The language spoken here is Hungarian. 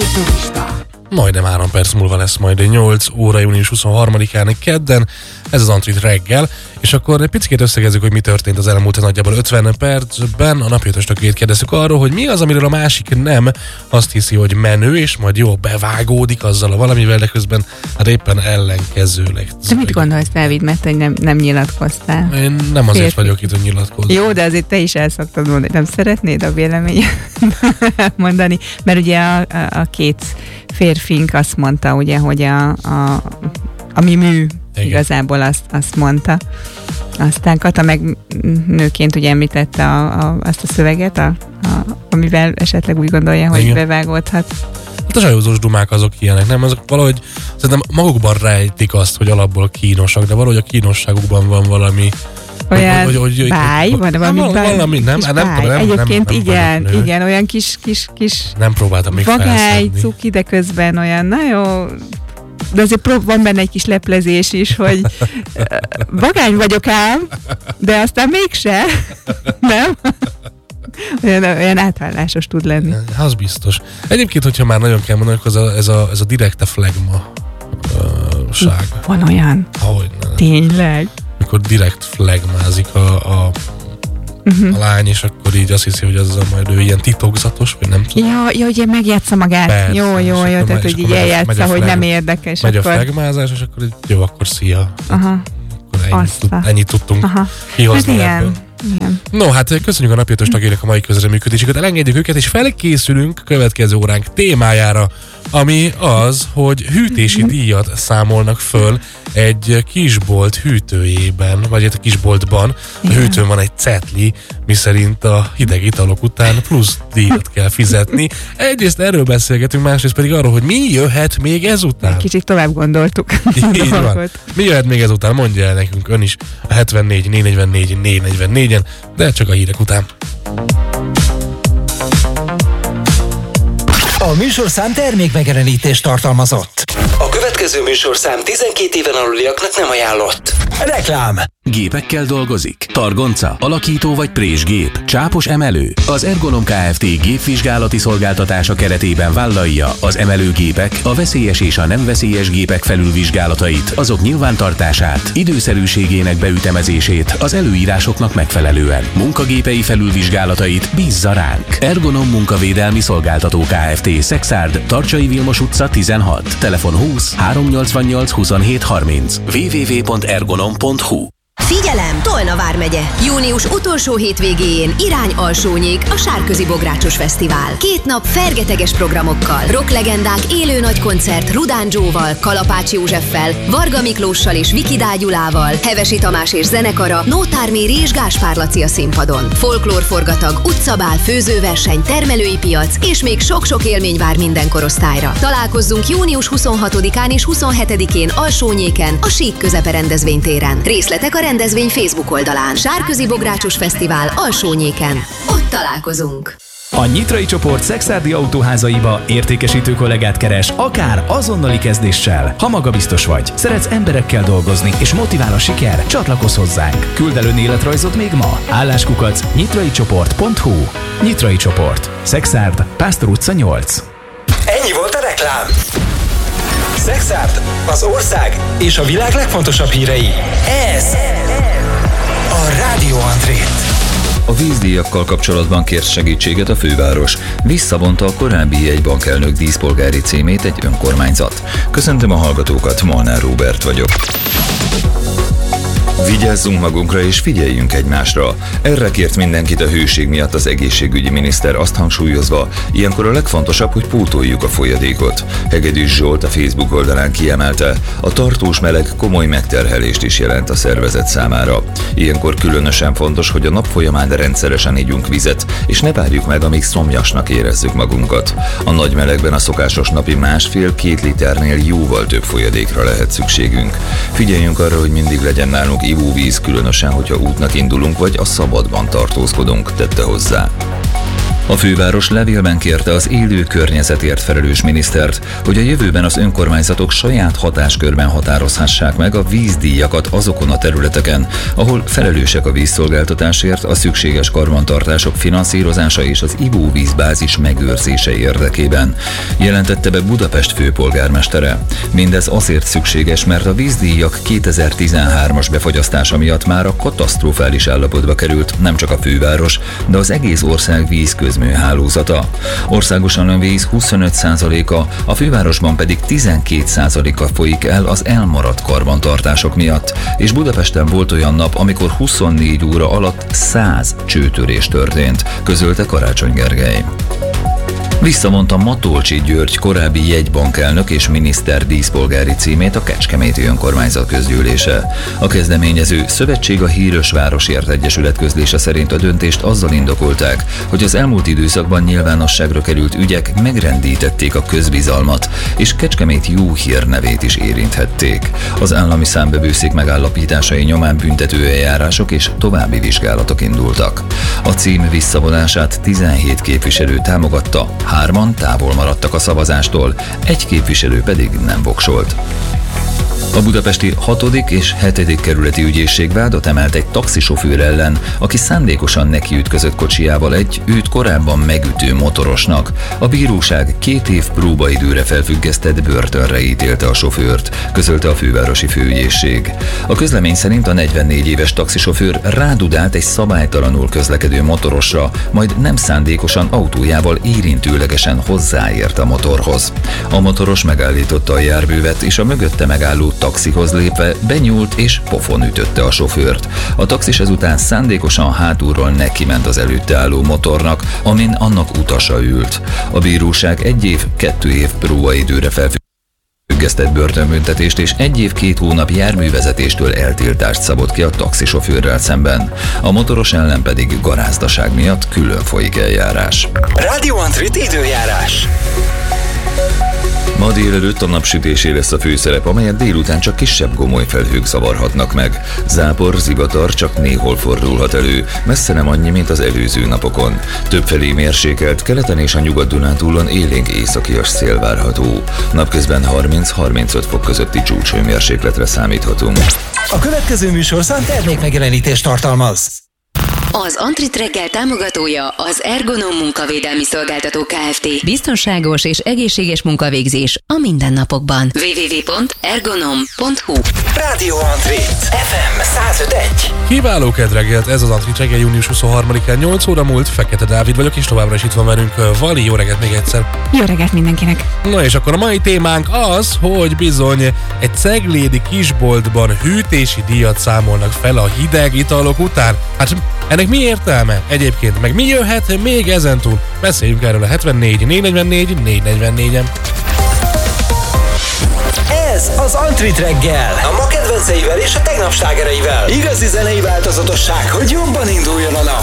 Majdnem 3 perc múlva lesz majd 8 óra június 23-án kedden, ez az Antrit reggel, és akkor egy picit összegezzük, hogy mi történt az elmúlt nagyjából 50 percben. A napjötöstökét kérdezzük arról, hogy mi az, amiről a másik nem azt hiszi, hogy menő, és majd jó bevágódik azzal a valamivel, de közben hát éppen ellenkezőleg. De mit gondolsz, Dávid, mert hogy nem nyilatkoztál? Én nem azért vagyok itt, hogy nyilatkozni. Jó, de azért te is el szoktad mondani, nem szeretnéd a véleményet mondani, mert ugye a két férfink azt mondta, ugye, hogy a mi mű igazából azt mondta. Aztán Kata meg nőként ugye említette azt a szöveget, amivel esetleg úgy gondolja, hogy igen, bevágódhat. Hát a zsajózós dumák azok ilyenek, nem? Azok valahogy szerintem magukban rejtik azt, hogy alapból kínosak, de valahogy a kínosságukban van valami olyan báj, van valami, nem tudom. Egyébként igen, olyan kis nem próbáltam még vagály, cuki, de közben olyan, na jó, de azért van benne egy kis leplezés is, hogy vagány vagyok ám, de aztán mégse, nem? Olyan átválásos tud lenni. Az biztos. Egyébként, hogyha már nagyon kell mondani, akkor ez a direkte flegma ság. Van olyan? Tényleg? Amikor direkt flegmázik a lány, és akkor így azt hiszi, hogy azzal majd ő ilyen titokzatos, vagy nem tudom. Ja, ugye megjátsza magát. Persze, jó, tehát hogy így eljátsza, hogy nem érdekes. Megy akkor a flegmázás, és akkor így, jó, akkor szia. Aha. Akkor ennyit tudtunk kihozni ebből. Igen. No, hát köszönjük a napjötös tagjának a mai közreműködésüket, elengedjük őket, és felkészülünk a következő óránk témájára, ami az, hogy hűtési díjat számolnak föl egy kisbolt hűtőjében, vagy egy kisboltban. A hűtőn van egy cetli, miszerint a hideg italok után plusz díjat kell fizetni. Egyrészt erről beszélgetünk, másrészt pedig arról, hogy mi jöhet még ezután. Kicsit tovább gondoltuk. Így van. Mi jöhet még ezután? Mondja el nekünk ön is a 74 444 444-en, de csak a hírek után. A műsorszám termékmegjelenítést tartalmazott. A következő műsorszám 12 éven aluliaknak nem ajánlott. Reklám. Gépekkel dolgozik? Targonca, alakító vagy présgép, csápos emelő? Az Ergonom Kft. Gépvizsgálati szolgáltatása keretében vállalja az emelőgépek, a veszélyes és a nem veszélyes gépek felülvizsgálatait, azok nyilvántartását, időszerűségének beütemezését az előírásoknak megfelelően. Munkagépei felülvizsgálatait bízza ránk. Ergonom Munkavédelmi Szolgáltató Kft. Szexárd, Tarcsai Vilmos utca 16, telefon 20 388 27 30, www.ergonom.hu. Figyelem! Tolna vármegye. Június utolsó hétvégéjén irány Alsónyék, a Sárközi Bográcsos Fesztivál. 2 nap fergeteges programokkal, rocklegendák élő nagykoncert Rudán Joe-val, Kalapács Józseffel, Varga Miklóssal és Viki Dágyulával, Hevesi Tamás és zenekara, Nótár Méri és Gáspár Laci a színpadon. Folklórforgatag, utcabál, főzőverseny, termelői piac és még sok-sok élmény vár minden korosztályra. Találkozzunk június 26-án és 27-én Alsónyéken, a Sík Közepe rendezvénytéren. Részletek a rendezvény Facebook oldalán. Sárközi Bográcsos Fesztivál Alsónyéken. Ott találkozunk. A Nyitrai csoport szexárdi autóházaiba értékesítő kollégát keres, akár azonnali kezdéssel. Ha magabiztos vagy, szeretsz emberekkel dolgozni és motivál a siker, csatlakozz hozzánk. Küld el önéletrajzot még ma. Álláskukac nyitraicsoport.hu. Nyitrai csoport. Szexárd, Pásztor utca 8. Ennyi volt a reklám. Szexárd, az ország és a világ legfontosabb hírei. Ez a Rádió Antrit. A vízdíjakkal kapcsolatban kért segítséget a főváros. Visszavonta a korábbi jegybankelnök díszpolgári címét egy önkormányzat. Köszöntöm a hallgatókat, Molnár Róbert vagyok. Vigyázzunk magunkra és figyeljünk egymásra. Erre kért mindenkit a hőség miatt az egészségügyi miniszter, azt hangsúlyozva, ilyenkor a legfontosabb, hogy pótoljuk a folyadékot. Hegedűs Zsolt a Facebook oldalán kiemelte, a tartós meleg komoly megterhelést is jelent a szervezet számára. Ilyenkor különösen fontos, hogy a nap folyamán rendszeresen ígyunk vizet, és ne várjuk meg, amíg szomjasnak érezzük magunkat. A nagy melegben a szokásos napi 1,5-2 liternél jóval több folyadékra lehet szükségünk. Figyeljünk arra, hogy mindig legyen nálunk ivóvíz, különösen, hogyha útnak indulunk, vagy a szabadban tartózkodunk, tette hozzá. A főváros levélben kérte az élő környezetért felelős minisztert, hogy a jövőben az önkormányzatok saját hatáskörben határozhassák meg a vízdíjakat azokon a területeken, ahol felelősek a vízszolgáltatásért, a szükséges karbantartások finanszírozása és az ivóvízbázis megőrzése érdekében, jelentette be Budapest főpolgármestere. Mindez azért szükséges, mert a vízdíjak 2013-as befagyasztása miatt már a katasztrofális állapotba került nem csak a főváros, de az egész ország vízközműhálózata. Országosan a víz 25%-a, a fővárosban pedig 12%-a folyik el az elmaradt karbantartások miatt, és Budapesten volt olyan nap, amikor 24 óra alatt 100 csőtörés történt, közölte Karácsony Gergely. Visszavonta Matolcsy György korábbi jegybankelnök és miniszter díszpolgári címét a Kecskeméti Önkormányzat közgyűlése. A kezdeményező Szövetség a Hírösvárosért Egyesület közlése szerint a döntést azzal indokolták, hogy az elmúlt időszakban nyilvánosságra került ügyek megrendítették a közbizalmat, és Kecskemét jó hírnevét is érinthették. Az állami számbevőszék megállapításai nyomán büntetőeljárások és további vizsgálatok indultak. A cím visszavonását 17 képviselő támogatta, 3-an távol maradtak a szavazástól, 1 képviselő pedig nem voksolt. A budapesti 6. és 7. kerületi ügyészség vádat emelt egy taxisofőr ellen, aki szándékosan nekiütközött kocsijával egy őt korábban megütő motorosnak. A bíróság 2 év próbaidőre felfüggesztett börtönre ítélte a sofőrt, közölte a fővárosi főügyészség. A közlemény szerint a 44 éves taxisofőr rádudált egy szabálytalanul közlekedő motorosra, majd nem szándékosan autójával érintőlegesen hozzáért a motorhoz. A motoros megállította a járművet, és a mögötte megálló taxihoz lépve benyúlt és pofon ütötte a sofőrt. A taxis ezután szándékosan hátulról nekiment az előtte álló motornak, amin annak utasa ült. A bíróság 1 év, 2 év próbaidőre felfüggesztett börtönbüntetést és 1 év, 2 hónap járművezetéstől eltiltást szabott ki a taxisofőrrel szemben. A motoros ellen pedig garázdaság miatt külön folyik eljárás. Rádió Antrit időjárás. Ma délelőtt a napsütésé lesz a főszerep, amelyet délután csak kisebb gomoly felhők zavarhatnak meg. Zápor, zivatar csak néhol fordulhat elő, messze nem annyi, mint az előző napokon. Többfelé mérsékelt, keleten és a Nyugat-Dunántúlon élénk északias szél várható. Napközben 30-35 fok közötti csúcshőmérsékletre számíthatunk. A következő műsorszám termékmegjelenítést tartalmaz. Az Antrit reggel támogatója az Ergonom munkavédelmi szolgáltató Kft. Biztonságos és egészséges munkavégzés a mindennapokban. www.ergonom.hu. Rádió Antrit FM 105.1. Kiváló kedreggelt, ez az Antrit reggel június 23-án 8 óra múlt. Fekete Dávid vagyok, és továbbra is itt van velünk Vali. Jó reggelt még egyszer. Jó reggelt mindenkinek. Na és akkor a mai témánk az, hogy bizony egy ceglédi kisboltban hűtési díjat számolnak fel a hideg italok után. Hát ennek mi értelme egyébként? Meg mi jöhet még ezentúl? Beszéljünk erről a 74 444 444-en. Ez az Antrit reggel. A ma kedvenceivel és a tegnap slágereivel. Igazi zenei változatosság, hogy jobban induljon a nap.